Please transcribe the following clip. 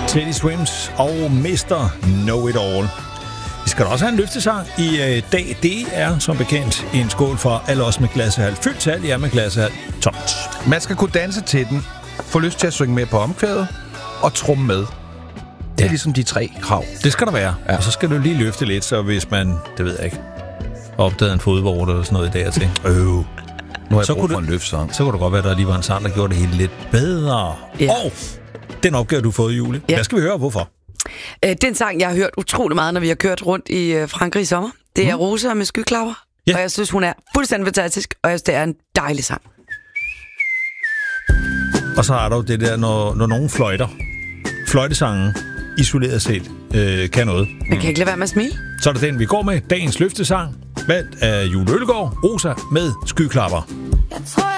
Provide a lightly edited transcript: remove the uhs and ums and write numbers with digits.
Teddy Swims og Mr. Know It All. Vi skal da også have en løftesang i dag. Det er som bekendt en skål for alle os med glassehal. Fyldt til alt jer med glassehal. Tomt. Man skal kunne danse til den, få lyst til at synge med på omkvædet og tromme med. Det er ligesom de 3 krav. Det skal der være. Ja. Og så skal du lige løfte lidt, så hvis man, det ved jeg ikke, opdagede en fodvorte eller sådan noget i dag til. Nu har jeg brug for en løftsang. Så kunne det godt være, at der lige var en sang, der gjorde det hele lidt bedre. Ja. Og den opgave, du har fået, Julie. Ja. Hvad skal vi høre, hvorfor? Den sang, jeg har hørt utrolig meget, når vi har kørt rundt i Frankrig i sommer. Det er Rosa med Skyklapper. Ja. Og jeg synes, hun er fuldstændig fantastisk, og jeg synes, det er en dejlig sang. Og så er der jo det der, når nogen fløjtesangen isoleret set kan noget. Man kan ikke lade være med at smile. Så er det den, vi går med. Dagens løftesang, valgt af Julie Ølgaard, Rosa med Skyklapper. Jeg tror,